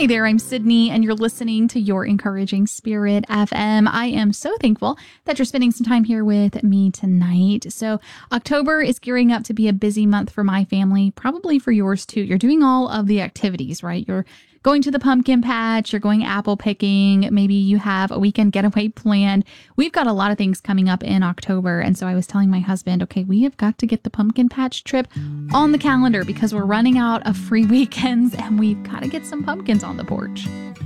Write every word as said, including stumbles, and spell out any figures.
Hey there, I'm Sydney, and you're listening to Your Encouraging Spirit F M. I am so thankful that you're spending some time here with me tonight. So October is gearing up to be a busy month for my family, probably for yours too. You're doing all of the activities, right? You're going to the pumpkin patch, you're going apple picking, maybe you have a weekend getaway planned. We've got a lot of things coming up in October. And so I was telling my husband, okay, we have got to get the pumpkin patch trip on the calendar because we're running out of free weekends and we've got to get some pumpkins on the porch.